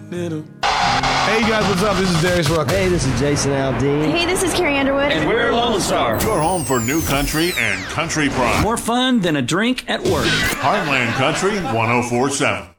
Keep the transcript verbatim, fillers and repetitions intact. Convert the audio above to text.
Little. Hey guys, what's up? This is Darius Rucker. Hey, this is Jason Aldean. Hey, this is Carrie Underwood. And we're Lone Star. Your home for new country and country pride. More fun than a drink at work. Heartland Country one oh four point seven.